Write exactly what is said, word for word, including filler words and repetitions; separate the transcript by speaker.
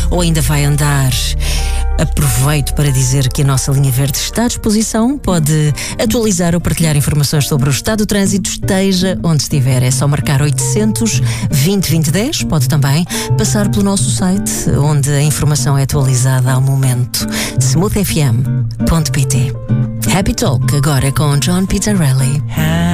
Speaker 1: ou ainda vai andar? Aproveito para dizer que a nossa linha verde está à disposição. Pode atualizar ou partilhar informações sobre o estado do trânsito, esteja onde estiver. É só marcar oitocentos, vinte, vinte, dez. Pode também passar pelo nosso site, onde a informação é atualizada ao momento. smooth f m ponto p t. Happy Talk, agora com John Pizzarelli.